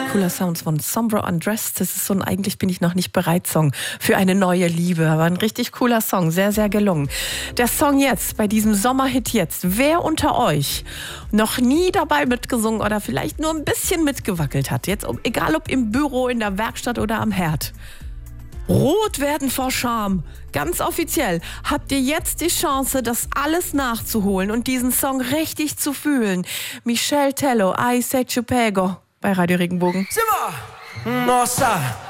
cooler Sound von Sombra Undressed. Das ist so ein Eigentlich bin ich noch nicht bereit Song für eine neue Liebe. Aber ein richtig cooler Song, sehr, sehr gelungen. Der Song jetzt, bei diesem Sommerhit jetzt. Wer unter euch noch nie dabei mitgesungen oder vielleicht nur ein bisschen mitgewackelt hat, jetzt egal ob im Büro, in der Werkstatt oder am Herd. Rot werden vor Scham. Ganz offiziell habt ihr jetzt die Chance, das alles nachzuholen und diesen Song richtig zu fühlen. Michel Tello, I Se Ci Pego bei Radio Regenbogen. Simba! Nossa!